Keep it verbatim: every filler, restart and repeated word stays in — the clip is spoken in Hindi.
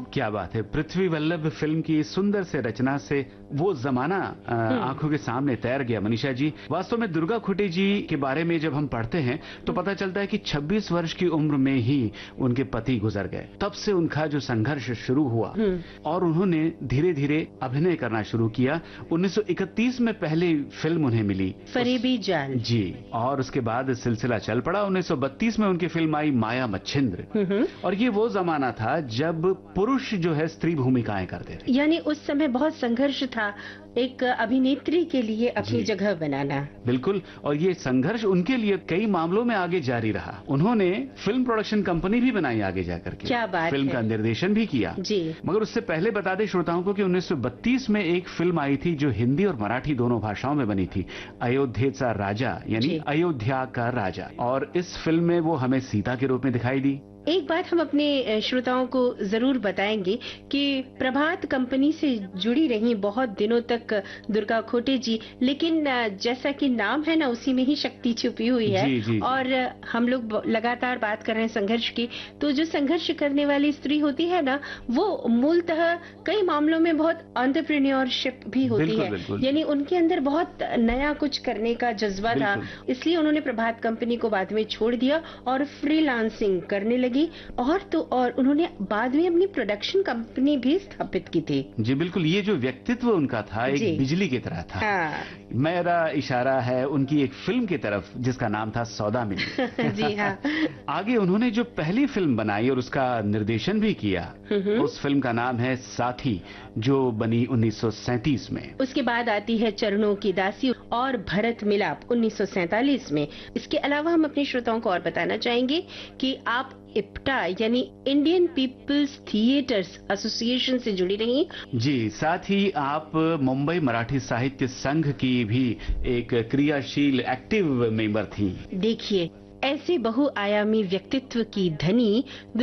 क्या बात है। पृथ्वी वल्लभ फिल्म की सुंदर से रचना से वो जमाना आंखों के सामने तैर गया मनीषा जी। वास्तव में दुर्गा खुटी जी के बारे में जब हम पढ़ते हैं तो पता चलता है कि छब्बीस वर्ष की उम्र में ही उनके पति गुजर गए। तब से उनका जो संघर्ष शुरू हुआ और उन्होंने धीरे धीरे अभिनय करना शुरू किया। उन्नीस सौ इकतीस में पहली फिल्म उन्हें मिली फरेबी जाल जी, और उसके बाद सिलसिला चल पड़ा। उन्नीस सौ बत्तीस में उनकी फिल्म आई माया मच्छिंद्र, और ये वो जमाना था जब पुरुष जो है स्त्री भूमिकाएं करते थे। यानी उस समय बहुत संघर्ष था एक अभिनेत्री के लिए अपनी जगह बनाना। बिल्कुल, और ये संघर्ष उनके लिए कई मामलों में आगे जारी रहा। उन्होंने फिल्म प्रोडक्शन कंपनी भी बनाई आगे जाकर के, क्या बात फिल्म है। का निर्देशन भी किया जी। मगर उससे पहले बता दें श्रोताओं को कि उन्नीस सौ बत्तीस में एक फिल्म आई थी जो हिंदी और मराठी दोनों भाषाओं में बनी थी, अयोध्येचा राजा यानी अयोध्या का राजा, और इस फिल्म में वो हमें सीता के रूप में दिखाई दी। एक बात हम अपने श्रोताओं को जरूर बताएंगे कि प्रभात कंपनी से जुड़ी रही बहुत दिनों तक दुर्गा खोटे जी, लेकिन जैसा कि नाम है ना उसी में ही शक्ति छुपी हुई है। जी, जी, और हम लोग लगातार बात कर रहे हैं संघर्ष की, तो जो संघर्ष करने वाली स्त्री होती है ना वो मूलतः कई मामलों में बहुत एंटरप्रेन्योरशिप भी होती बिल्कुल, है। बिल्कुल। यानी उनके अंदर बहुत नया कुछ करने का जज्बा था, इसलिए उन्होंने प्रभात कंपनी को बाद में छोड़ दिया और फ्रीलांसिंग करने लगी। और तो और उन्होंने बाद में अपनी प्रोडक्शन कंपनी भी स्थापित की थी। जी बिल्कुल, ये जो व्यक्तित्व उनका था एक बिजली की तरह था। हाँ। मेरा इशारा है उनकी एक फिल्म की तरफ जिसका नाम था सौदामिनी। जी हाँ। आगे उन्होंने जो पहली फिल्म बनाई और उसका निर्देशन भी किया, उस फिल्म का नाम है साथी, जो बनी उन्नीस सौ सैंतीस में। उसके बाद आती है चरणों की दासी और भरत मिलाप उन्नीस सौ सैंतालीस में। इसके अलावा हम अपने श्रोताओं को और बताना चाहेंगे कि आप इप्टा यानी इंडियन पीपल्स थिएटर्स एसोसिएशन से जुड़ी रही। जी, साथ ही आप मुंबई मराठी साहित्य संघ की भी एक क्रियाशील एक्टिव मेंबर थी। देखिए, ऐसे बहुआयामी व्यक्तित्व की धनी